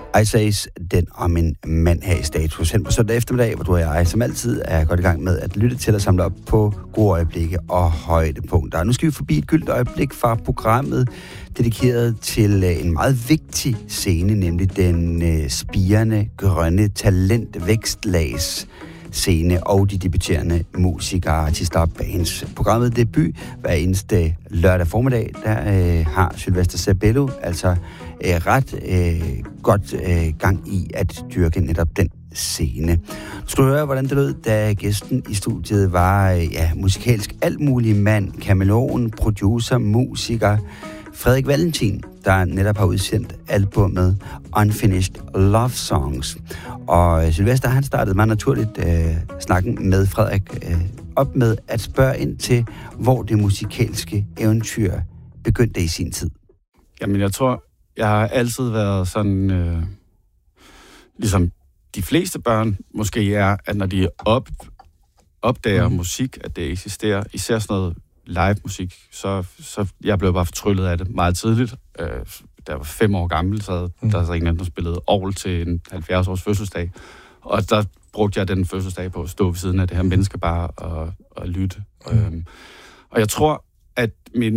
Ice den om en mand her i Status. Hen på søndag eftermiddag, hvor du og jeg som altid er godt i gang med at lytte til og samle op på gode øjeblikke og højdepunkter. Nu skal vi forbi et gyldt øjeblik fra programmet, dedikeret til en meget vigtig scene, nemlig den spirende grønne talentvækstlags scene og de debuterende musikere, artister og bands. Programmet Debut hver eneste lørdag formiddag, der har Sylvester Sabello altså ret godt gang i at dyrke netop den scene. Du skal høre, hvordan det lød, da gæsten i studiet var musikalsk alt mulig mand, kameleon, producer, musiker, Frederik Valentin, der netop har udsendt albumet Unfinished Love Songs. Og Sylvester, han startede meget naturligt snakken med Frederik op med at spørge ind til, hvor det musikalske eventyr begyndte i sin tid. Jamen, jeg tror, jeg har altid været sådan, ligesom de fleste børn måske er, at når de opdager musik, at det eksisterer, især sådan noget live musik, så jeg blev bare fortryllet af det meget tidligt. Da jeg var 5 år gammel, så der så en anden, der spillede orgel til en 70-års fødselsdag. Og der brugte jeg den fødselsdag på at stå ved siden af det her menneske bare og lytte. Og jeg tror, at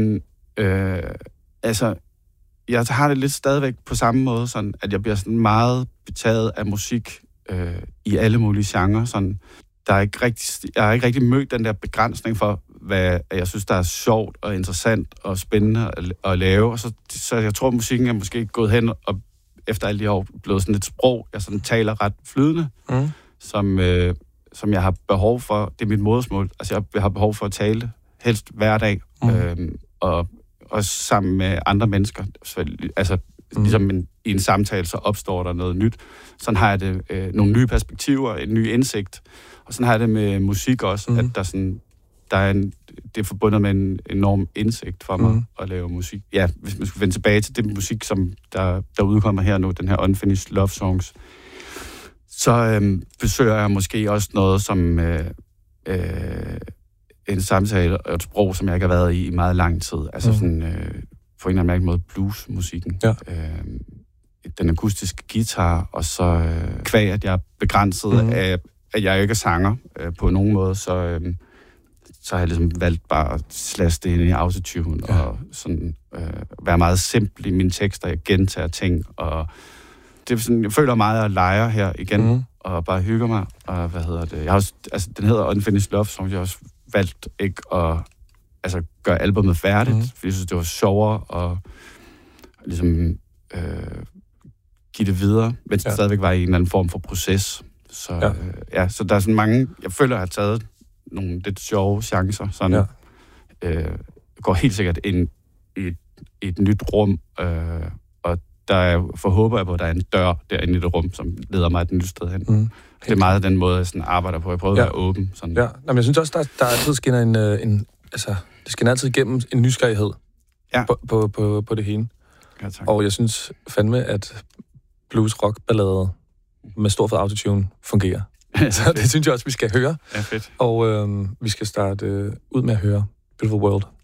jeg har det lidt stadigvæk på samme måde, sådan, at jeg bliver sådan meget betaget af musik i alle mulige genrer. Sådan, jeg har ikke rigtig mødt den der begrænsning for, hvad jeg synes, der er sjovt og interessant og spændende at lave. Og så jeg tror, at musikken er måske gået hen og efter alle de år blevet sådan et sprog, jeg sådan taler ret flydende, som jeg har behov for. Det er mit modersmål. Altså, jeg har behov for at tale helst hver dag. Og også sammen med andre mennesker. Altså, ligesom i en samtale, så opstår der noget nyt. Sådan har jeg det, nogle nye perspektiver, en ny indsigt. Og sådan har jeg det med musik også, at det er forbundet med en enorm indsigt for mig at lave musik. Ja, hvis man skulle vende tilbage til det musik, som der udkommer her nu, den her Unfinished Love Songs, så besøger jeg måske også noget som en samtale og et sprog, som jeg ikke har været i meget lang tid. Altså sådan, på en eller anden måde bluesmusikken. Ja. Den akustiske guitar, og så kvæg, at jeg er begrænset af, at jeg ikke er sanger på nogen måde, så har jeg ligesom valgt bare at slash det ind i autotune, og sådan være meget simpel i mine tekster. Jeg gentager ting, og det er sådan, jeg føler meget, at jeg leger her igen, og bare hygger mig, og jeg har også, altså, den hedder Unfinished Love Songs, jeg har også valgt ikke at gøre albumet færdigt, fordi jeg synes, det var sjovere, og ligesom give det videre, mens det stadigvæk var i en eller anden form for proces. Så, så der er sådan mange, jeg føler, at jeg har taget nogle lidt sjove chancer, sådan. Går helt sikkert ind i et nyt rum, og håber jeg på, at der er en dør derinde i det rum, som leder mig et nyt sted hen. Det er meget den måde, jeg sådan arbejder på. Jeg prøver at være åben. Sådan. Ja, men jeg synes også, der altid skinner det skinner altid igennem en nysgerrighed på det hele. Ja, tak. Og jeg synes fandme, at blues-rock-ballade med stor fed autotune fungerer. Så det synes jeg også, vi skal høre. Ja, fedt. Og vi skal starte ud med at høre Beautiful World.